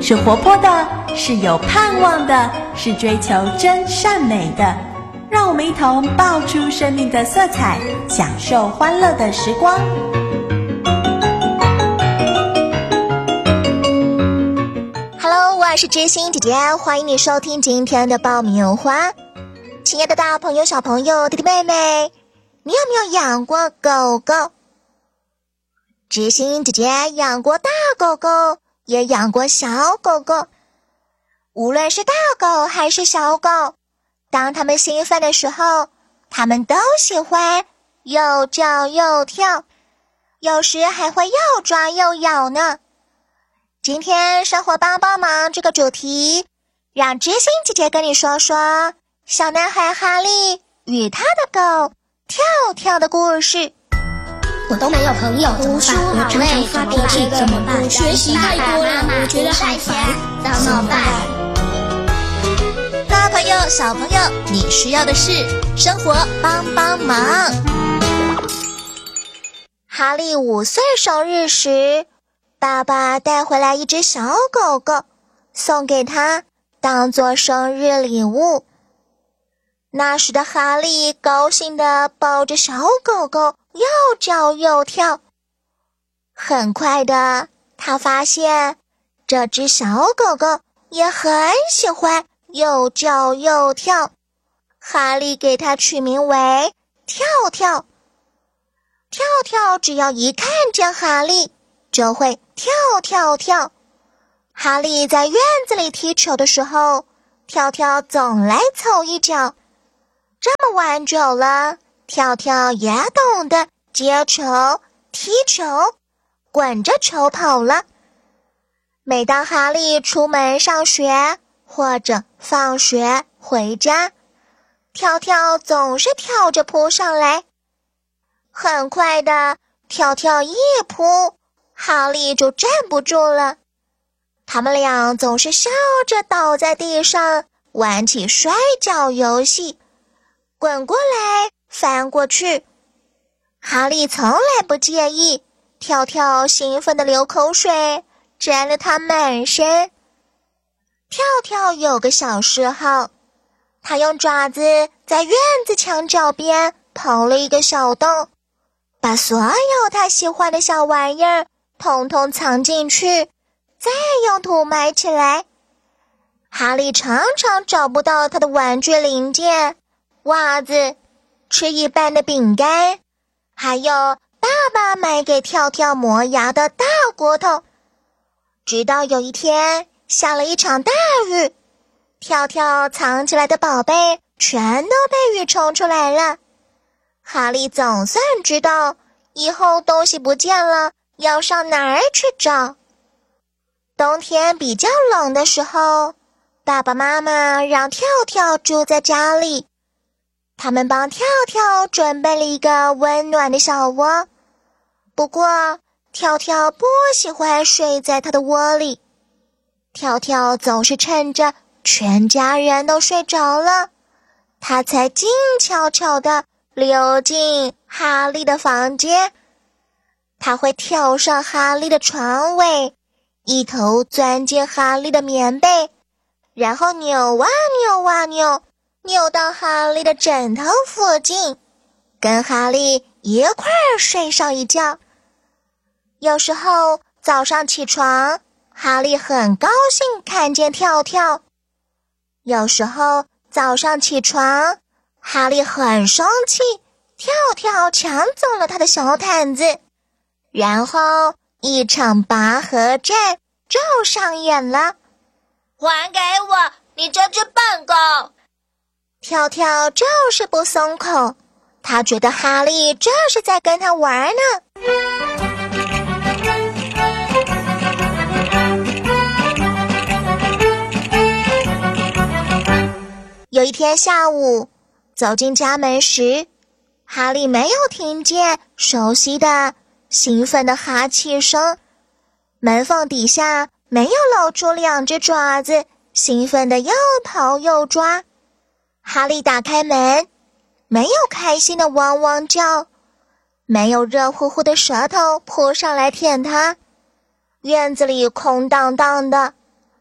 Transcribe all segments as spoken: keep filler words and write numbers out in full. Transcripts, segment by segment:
是活泼的，是有盼望的，是追求真善美的。让我们一同爆出生命的色彩，享受欢乐的时光。 Hello， 我是知心姐姐，欢迎你收听今天的爆米花。亲爱的大朋友、小朋友、弟弟妹妹，你有没有养过狗狗？知心姐姐养过大狗狗，也养过小狗狗。无论是大狗还是小狗，当它们兴奋的时候，它们都喜欢又叫又跳，有时还会又抓又咬呢。今天生活帮帮忙这个主题，让知心姐姐跟你说说小男孩哈利与他的狗跳跳的故事。 我都没有朋友，读书好累，发脾气怎么办？学习太多了，我觉得好烦，怎么办？ 大朋友、小朋友，你需要的是生活帮帮忙。哈利五岁生日时，爸爸带回来一只小狗狗，送给他当作生日礼物。那时的哈利高兴地抱着小狗狗，又叫又跳。很快的，他发现这只小狗狗也很喜欢又叫又跳。哈利给它取名为跳跳。跳跳只要一看见哈利，就会跳跳跳。哈利在院子里踢球的时候，跳跳总来凑一脚。这么玩久了，跳跳也懂得接球、踢球，滚着球跑了。每当哈利出门上学或者放学回家，跳跳总是跳着扑上来。很快的，跳跳一扑，哈利就站不住了。他们俩总是笑着倒在地上，玩起摔跤游戏，滚过来翻过去。哈利从来不介意，跳跳兴奋地流口水，沾了他满身。跳跳有个小嗜好，他用爪子在院子墙角边刨了一个小洞，把所有他喜欢的小玩意儿统统藏进去，再用土埋起来。哈利常常找不到他的玩具零件、袜子、吃一半的饼干，还有爸爸买给跳跳磨牙的大骨头。直到有一天下了一场大雨，跳跳藏起来的宝贝全都被雨冲出来了。哈利总算知道以后东西不见了要上哪儿去找。冬天比较冷的时候，爸爸妈妈让跳跳住在家里，他们帮跳跳准备了一个温暖的小窝。不过跳跳不喜欢睡在他的窝里，跳跳总是趁着全家人都睡着了，他才静悄悄地溜进哈利的房间。他会跳上哈利的床尾，一头钻进哈利的棉被，然后扭啊扭啊扭，扭到哈利的枕头附近，跟哈利一块儿睡上一觉。有时候早上起床，哈利很高兴看见跳跳。有时候早上起床，哈利很生气，跳跳抢走了他的小毯子，然后一场拔河战就上演了。 还给我，你这只笨狗！ 跳跳就是不松口，他觉得哈利这是在跟他玩呢。有一天下午，走进家门时，哈利没有听见熟悉的兴奋的哈气声，门缝底下没有露出两只爪子，兴奋的又刨又抓。哈利打开门，没有开心的汪汪叫，没有热乎乎的舌头扑上来舔它。院子里空荡荡的，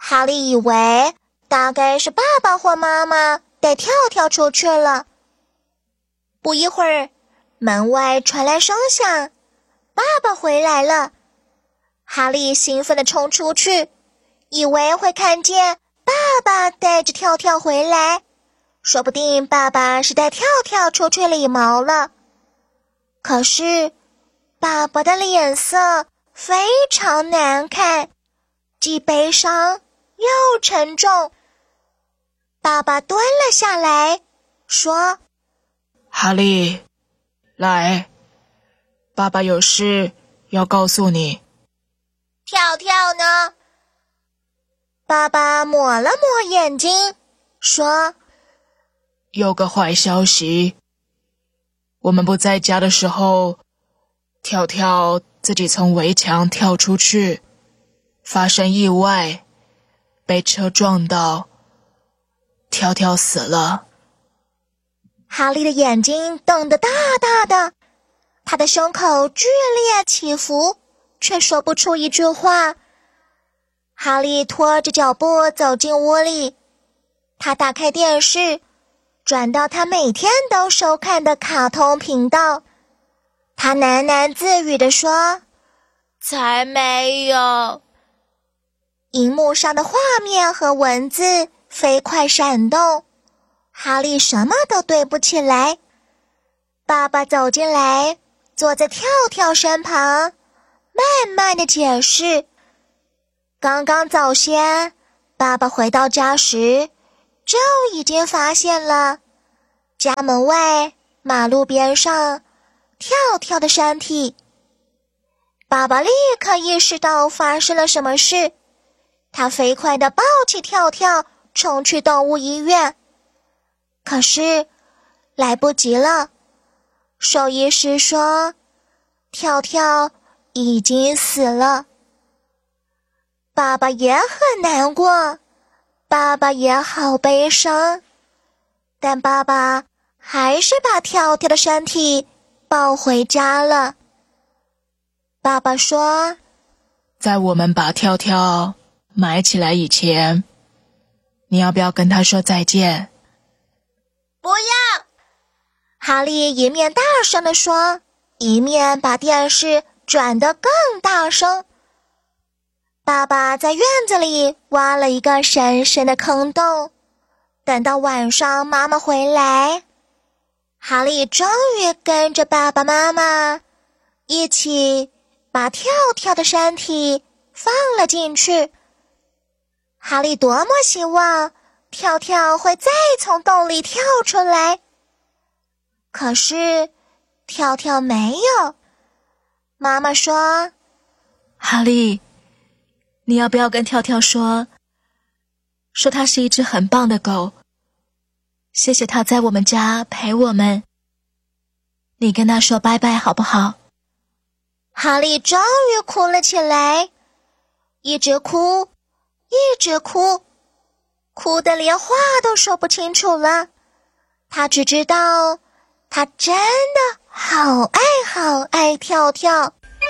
哈利以为大概是爸爸或妈妈带跳跳出去了。不一会儿，门外传来声响，爸爸回来了。哈利兴奋地冲出去，以为会看见爸爸带着跳跳回来，说不定爸爸是带跳跳出去理毛了。可是爸爸的脸色非常难看，既悲伤又沉重。爸爸蹲了下来，说： 哈利，来，爸爸有事要告诉你。 跳跳呢？ 爸爸抹了抹眼睛，说： 有个坏消息，我们不在家的时候，跳跳自己从围墙跳出去，发生意外，被车撞到，跳跳死了。 哈利的眼睛瞪得大大的，他的胸口剧烈起伏，却说不出一句话。哈利拖着脚步走进屋里，他打开电视，转到他每天都收看的卡通频道。他喃喃自语地说： 才没有。 荧幕上的画面和文字飞快闪动，哈利什么都对不起来。爸爸走进来，坐在跳跳身旁，慢慢地解释。刚刚早先，爸爸回到家时，就已经发现了家门外马路边上跳跳的身体。爸爸立刻意识到发生了什么事，他飞快地抱起跳跳，冲去动物医院。可是来不及了，兽医师说跳跳已经死了。爸爸也很难过，爸爸也好悲伤，但爸爸还是把跳跳的身体抱回家了。爸爸说： 在我们把跳跳埋起来以前，你要不要跟他说再见？ 不要！ 哈利一面大声地说，一面把电视转得更大声。爸爸在院子里挖了一个深深的坑洞，等到晚上妈妈回来，哈利终于跟着爸爸妈妈一起把跳跳的身体放了进去。哈利多么希望跳跳会再从洞里跳出来，可是跳跳没有。妈妈说： 哈利，你要不要跟跳跳说，说它是一只很棒的狗，谢谢它在我们家陪我们。你跟它说拜拜好不好？ 哈利终于哭了起来，一直哭，一直哭，哭得连话都说不清楚了。他只知道，他真的好爱好爱跳跳。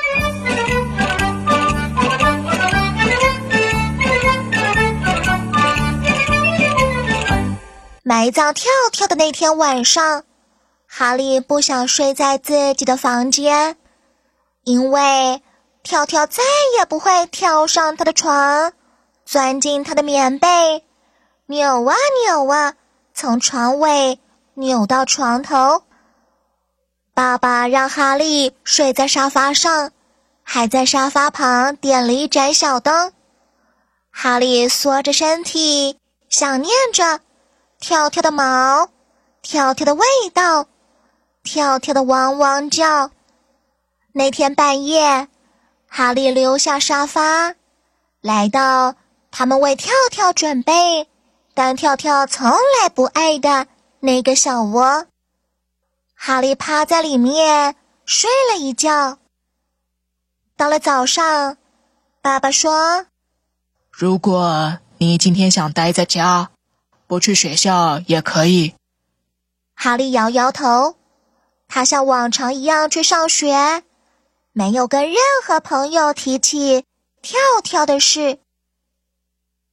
埋葬跳跳的那天晚上，哈利不想睡在自己的房间，因为跳跳再也不会跳上他的床，钻进他的棉被，扭啊扭啊，从床尾扭到床头。爸爸让哈利睡在沙发上，还在沙发旁点了一盏小灯。哈利缩着身体，想念着跳跳的毛，跳跳的味道，跳跳的汪汪叫。那天半夜，哈利溜下沙发，来到他们为跳跳准备但跳跳从来不爱的那个小窝。哈利趴在里面睡了一觉。到了早上，爸爸说： 如果你今天想待在家，不去学校也可以。 哈利摇摇头，他像往常一样去上学，没有跟任何朋友提起跳跳的事。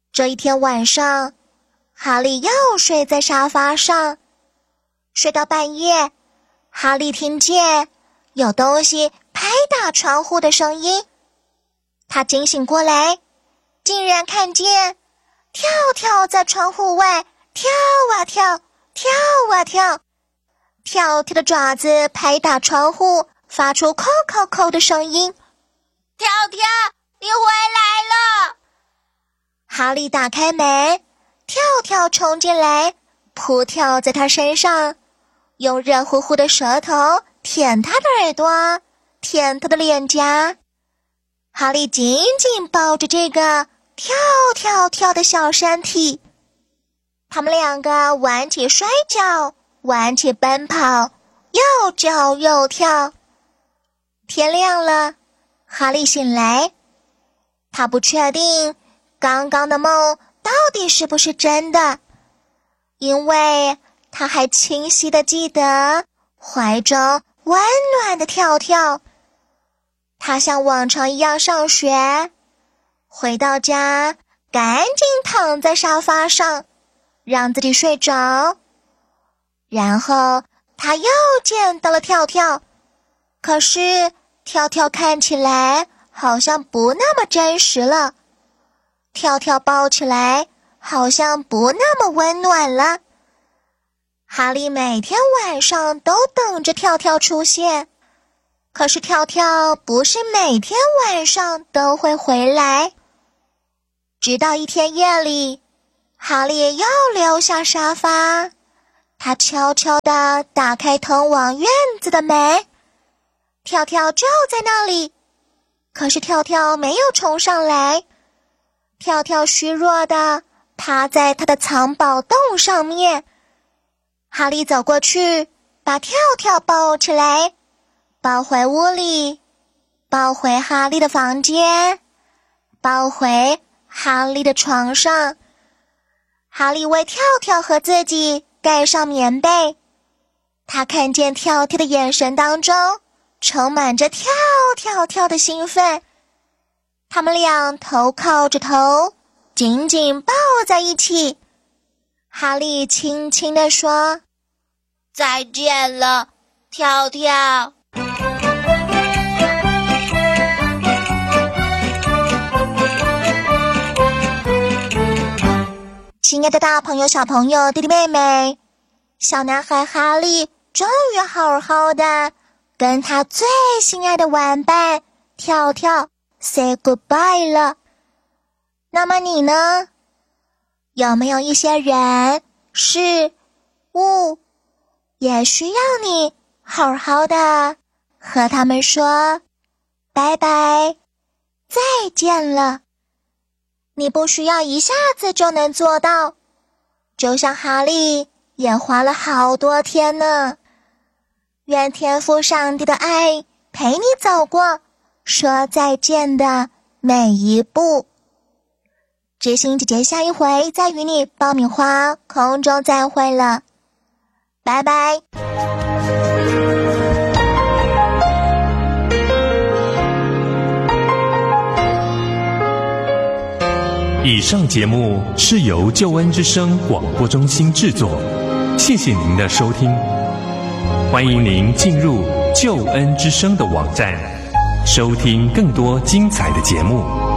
这一天晚上，哈利又睡在沙发上，睡到半夜，哈利听见有东西拍打窗户的声音。他惊醒过来，竟然看见跳跳在窗户外跳啊跳，跳啊跳，跳跳的爪子拍打窗户，发出扣扣扣的声音。 跳跳，你回来了！ 哈利打开门，跳跳冲进来，扑跳在他身上，用热乎乎的舌头舔他的耳朵，舔他的脸颊。哈利紧紧抱着这个跳跳跳的小身体，他们两个玩起摔跤，玩起奔跑，又叫又跳。天亮了，哈利醒来，他不确定刚刚的梦到底是不是真的，因为他还清晰地记得怀中温暖的跳跳。他像往常一样上学，回到家赶紧躺在沙发上，让自己睡着。然后他又见到了跳跳，可是跳跳看起来好像不那么真实了，跳跳抱起来好像不那么温暖了。哈利每天晚上都等着跳跳出现，可是跳跳不是每天晚上都会回来。直到一天夜里，哈利又溜下沙发，他悄悄地打开通往院子的门，跳跳就在那里，可是跳跳没有冲上来。跳跳虚弱地趴在他的藏宝洞上面。哈利走过去，把跳跳抱起来，抱回屋里，抱回哈利的房间，抱回哈利的床上。哈利为跳跳和自己盖上棉被，他看见跳跳的眼神当中充满着跳跳跳的兴奋。他们俩头靠着头，紧紧抱在一起。哈利轻轻地说：“ 再见了，跳跳。” 亲爱的大朋友、小朋友、弟弟妹妹，小男孩哈利终于好好的跟他最心爱的玩伴跳跳 say goodbye 了。那么你呢？有没有一些人、事、物也需要你好好的和他们说拜拜，再见了？你不需要一下子就能做到，就像哈利也花了好多天呢。愿天父上帝的爱陪你走过说再见的每一步。知心姐姐下一回再与你爆米花空中再会了，拜拜。 以上节目是由救恩之声广播中心制作，谢谢您的收听。欢迎您进入救恩之声的网站，收听更多精彩的节目。